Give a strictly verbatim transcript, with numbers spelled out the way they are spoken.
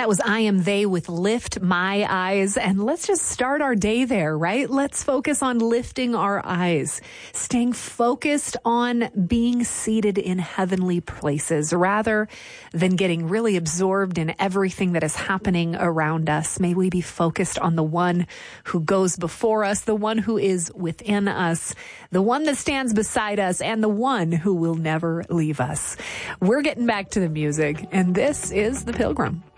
That was I Am They with Lift My Eyes. And let's just start our day there, right? Let's focus on lifting our eyes, staying focused on being seated in heavenly places rather than getting really absorbed in everything that is happening around us. May we be focused on the one who goes before us, the one who is within us, the one that stands beside us, and the one who will never leave us. We're getting back to the music, and this is The Pilgrim.